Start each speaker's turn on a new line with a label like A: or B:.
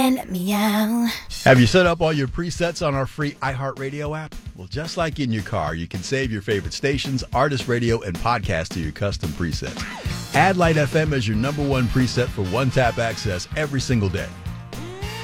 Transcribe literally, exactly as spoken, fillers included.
A: Meow.
B: Have you set up all your presets on our free iHeartRadio app? Well, just like in your car, you can save your favorite stations, artist radio, and podcasts to your custom presets. Add Light F M as your number one preset for one-tap access every single day.